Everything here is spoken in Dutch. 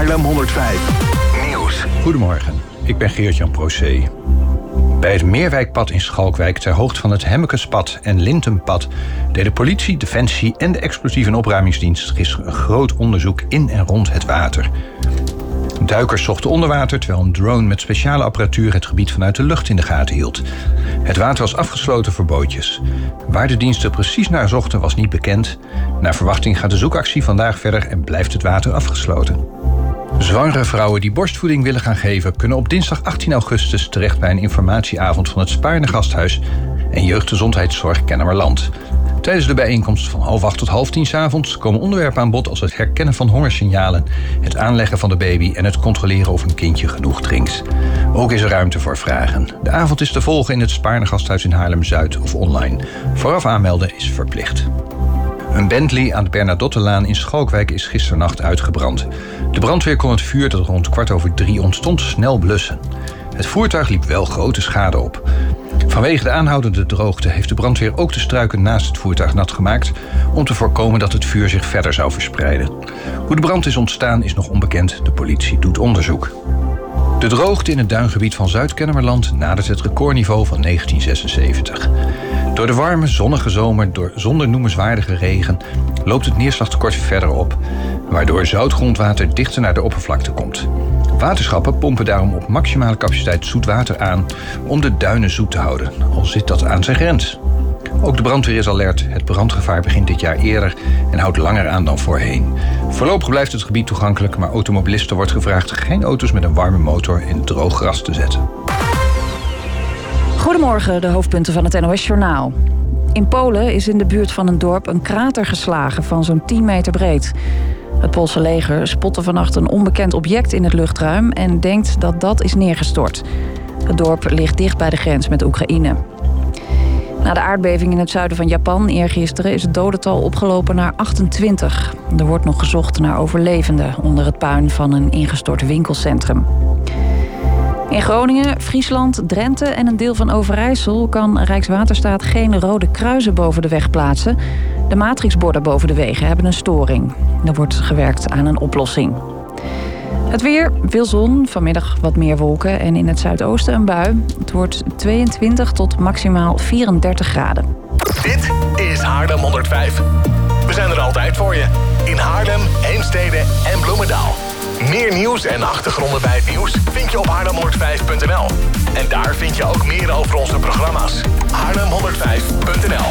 Haarlem 105 Nieuws. Goedemorgen, ik ben Geert-Jan Procé. Bij het Meerwijkpad in Schalkwijk, ter hoogte van het Hemmekespad en Lintenpad, deden politie, defensie en de explosieve opruimingsdienst gisteren een groot onderzoek in en rond het water. Duikers zochten onder water, terwijl een drone met speciale apparatuur het gebied vanuit de lucht in de gaten hield. Het water was afgesloten voor bootjes. Waar de diensten precies naar zochten was niet bekend. Naar verwachting gaat de zoekactie vandaag verder en blijft het water afgesloten. Zwangere vrouwen die borstvoeding willen gaan geven kunnen op dinsdag 18 augustus terecht bij een informatieavond van het Spaarne Gasthuis en Jeugdgezondheidszorg Kennemerland. Tijdens de bijeenkomst van 7:30 tot 9:30 's avonds komen onderwerpen aan bod als het herkennen van hongersignalen, het aanleggen van de baby en het controleren of een kindje genoeg drinkt. Ook is er ruimte voor vragen. De avond is te volgen in het Spaarne Gasthuis in Haarlem-Zuid of online. Vooraf aanmelden is verplicht. Een Bentley aan de Bernadottelaan in Schalkwijk is gisternacht uitgebrand. De brandweer kon het vuur dat rond 2:15 ontstond snel blussen. Het voertuig liep wel grote schade op. Vanwege de aanhoudende droogte heeft de brandweer ook de struiken naast het voertuig nat gemaakt om te voorkomen dat het vuur zich verder zou verspreiden. Hoe de brand is ontstaan is nog onbekend. De politie doet onderzoek. De droogte in het duingebied van Zuid-Kennemerland nadert het recordniveau van 1976. Door de warme, zonnige zomer zonder noemenswaardige regen loopt het neerslagtekort verder op, waardoor zoutgrondwater dichter naar de oppervlakte komt. Waterschappen pompen daarom op maximale capaciteit zoet water aan om de duinen zoet te houden, al zit dat aan zijn grens. Ook de brandweer is alert. Het brandgevaar begint dit jaar eerder en houdt langer aan dan voorheen. Voorlopig blijft het gebied toegankelijk, maar automobilisten wordt gevraagd geen auto's met een warme motor in droog gras te zetten. Goedemorgen, de hoofdpunten van het NOS-journaal. In Polen is in de buurt van een dorp een krater geslagen van zo'n 10 meter breed. Het Poolse leger spotte vannacht een onbekend object in het luchtruim en denkt dat dat is neergestort. Het dorp ligt dicht bij de grens met Oekraïne. Na de aardbeving in het zuiden van Japan eergisteren is het dodental opgelopen naar 28. Er wordt nog gezocht naar overlevenden onder het puin van een ingestort winkelcentrum. In Groningen, Friesland, Drenthe en een deel van Overijssel kan Rijkswaterstaat geen rode kruisen boven de weg plaatsen. De matrixborden boven de wegen hebben een storing. Er wordt gewerkt aan een oplossing. Het weer, veel zon, vanmiddag wat meer wolken en in het zuidoosten een bui. Het wordt 22 tot maximaal 34 graden. Dit is Haarlem 105. We zijn er altijd voor je. In Haarlem, Heemstede en Bloemendaal. Meer nieuws en achtergronden bij het nieuws vind je op haarlem105.nl. En daar vind je ook meer over onze programma's. Haarlem105.nl